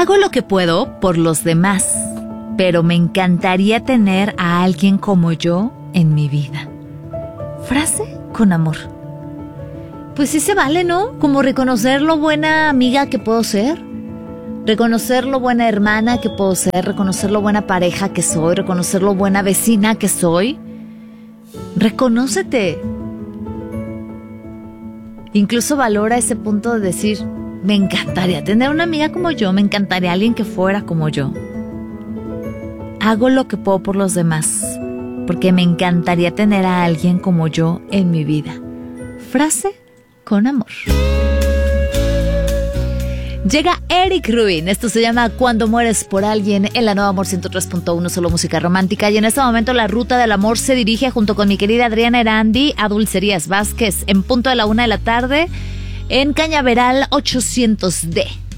Hago lo que puedo por los demás, pero me encantaría tener a alguien como yo en mi vida. Frase con amor. Pues sí se vale, ¿no? Como reconocer lo buena amiga que puedo ser, reconocer lo buena hermana que puedo ser, reconocer lo buena pareja que soy, reconocer lo buena vecina que soy. Reconócete. Incluso valora ese punto de decir, me encantaría tener una amiga como yo, me encantaría alguien que fuera como yo. Hago lo que puedo por los demás, porque me encantaría tener a alguien como yo en mi vida. Frase con amor. Llega Eric Rubin, esto se llama Cuando mueres por alguien en la Nueva Amor 103.1, solo música romántica. Y en este momento la ruta del amor se dirige junto con mi querida Adriana Erandi a Dulcerías Vázquez en punto de la 1 de la tarde en Cañaveral 800D.